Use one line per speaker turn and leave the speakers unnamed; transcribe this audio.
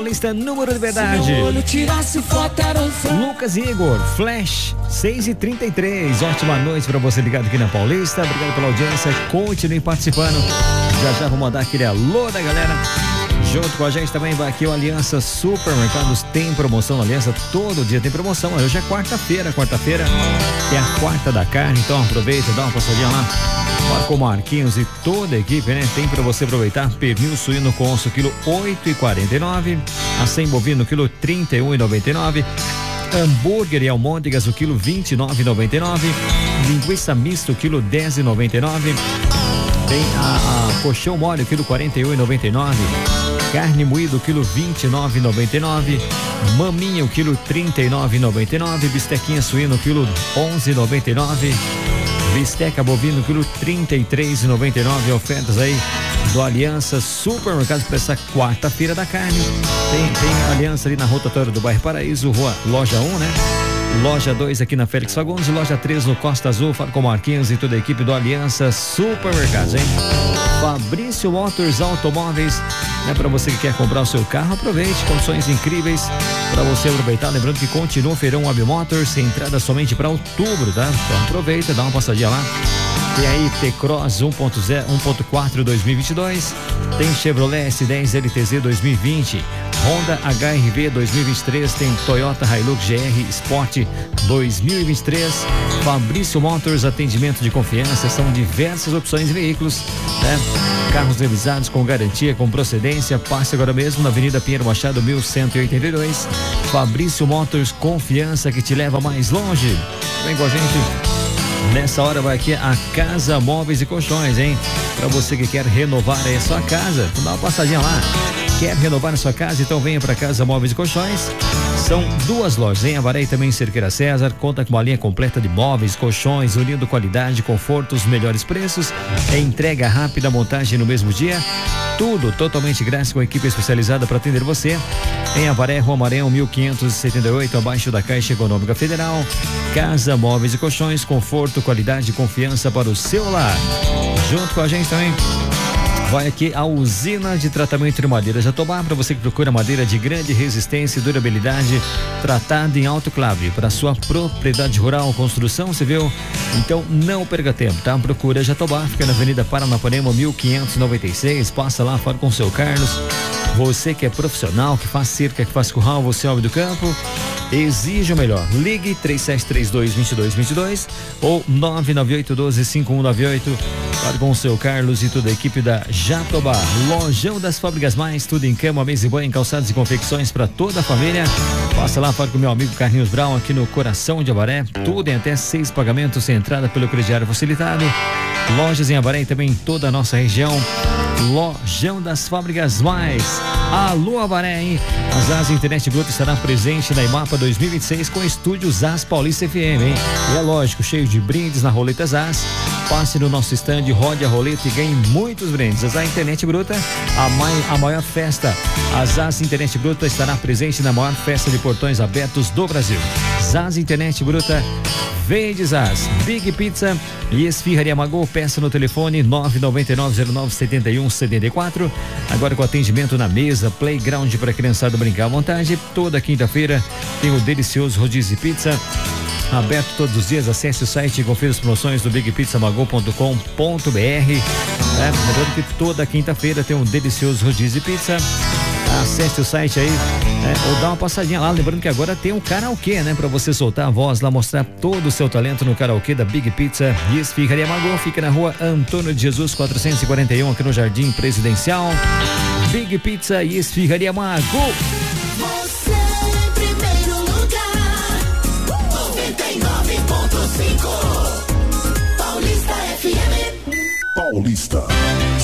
Paulista, número de verdade. Lucas e Igor, Flash, 6h33. Ótima noite pra você ligado aqui na Paulista. Obrigado pela audiência. Continue participando. Já vou mandar aquele alô da galera. Junto com a gente também vai aqui o Aliança Supermercados, tem promoção na Aliança, todo dia tem promoção. Hoje é quarta-feira é a quarta da carne, então aproveita, dá uma passadinha lá. Marco Marquinhos e toda a equipe, né? Tem pra você aproveitar. Pernil suíno com osso, quilo 8,49. Acém bovino, quilo 31,99. Hambúrguer e almôndegas, o quilo 29,99. Linguiça misto, quilo 10,99. Tem a colchão mole, quilo 41,99. Carne moída, quilo 29,99. Maminha, o quilo 39,99. Bistequinha suíno, quilo 11,99. Bisteca bovino, quilo 33,99. Ofertas aí do Aliança Supermercados para essa quarta-feira da carne. Tem Aliança ali na rotatória do bairro Paraíso, loja 1, né? Loja 2 aqui na Félix Fagundes, loja 3 no Costa Azul. Fala com Marquinhos e toda a equipe do Aliança Supermercados, hein? Fabrício Motors Automóveis, né? Para você que quer comprar o seu carro, aproveite, condições incríveis para você aproveitar. Lembrando que continua o feirão Web Motors, entrada somente para outubro, tá? Então aproveita, dá uma passadinha lá. Tem aí T-Cross 1.4 2022, tem Chevrolet S10 LTZ 2020, Honda HR-V 2023, tem Toyota Hilux GR Sport 2023, Fabrício Motors, atendimento de confiança, são diversas opções de veículos, né? Carros revisados com garantia, com procedência. Passe agora mesmo na Avenida Pinheiro Machado 1182. Fabrício Motors, confiança que te leva mais longe. Vem com a gente. Nessa hora vai aqui a Casa Móveis e Colchões, hein? Para você que quer renovar aí a sua casa, dá uma passadinha lá. Quer renovar a sua casa? Então venha para Casa Móveis e Colchões. São duas lojas, em Avaré e também em Cerqueira César. Conta com uma linha completa de móveis, colchões, unindo qualidade, conforto, os melhores preços. Entrega rápida, montagem no mesmo dia. Tudo totalmente grátis, com equipe especializada para atender você. Em Avaré, Rua Maranhão 1578, abaixo da Caixa Econômica Federal. Casa Móveis e Colchões, conforto, qualidade e confiança para o seu lar. Junto com a gente também vai aqui a usina de tratamento de madeira Jatobá, para você que procura madeira de grande resistência e durabilidade, tratada em autoclave para sua propriedade rural, construção civil. Então não perca tempo, tá? Procura Jatobá, fica na Avenida Paranapanema 1596, passa lá, fala com o seu Carlos. Você que é profissional, que faz cerca, que faz curral, você é homem do campo, exige o melhor. Ligue 3732-2222 ou 99812-5198. Fale com o seu Carlos e toda a equipe da Jatobá. Lojão das Fábricas Mais, tudo em cama, mesa e banho, calçados e confecções para toda a família. Passa lá, fale com o meu amigo Carlinhos Brown, aqui no coração de Avaré. Tudo em até 6 pagamentos, sem entrada pelo crediário facilitado. Lojas em Avaré e também em toda a nossa região. Lojão das Fábricas Mais. Alô Avaré, hein? A ZAS Internet Bruta estará presente na IMAPA 2026 com estúdio ZAS Paulista FM, hein? E é lógico, cheio de brindes na roleta ZAS. Passe no nosso stand, rode a roleta e ganhe muitos brindes. A ZAS Internet Bruta, a maior festa. A ZAS Internet Bruta estará presente na maior festa de portões abertos do Brasil. ZAS Internet Bruta, vem de ZAS. Big Pizza e Esfirraria Magô, peça no telefone 999097174. Agora com atendimento na mesa, playground para criançada brincar à vontade. Toda quinta-feira tem o delicioso rodízio de pizza, aberto todos os dias. Acesse o site e confira as promoções do bigpizzamagô.com.br. Lembrando que toda quinta-feira tem um delicioso rodízio de pizza. Acesse o site aí, ou dá uma passadinha lá. Lembrando que agora tem um karaokê, né? Pra você soltar a voz lá, mostrar todo o seu talento no karaokê da Big Pizza e Esfirraria Magô. Fica na rua Antônio de Jesus 441, aqui no Jardim Presidencial. Big Pizza e Esfirraria Magô.
Você em primeiro lugar, 99.5 Paulista FM.
Paulista.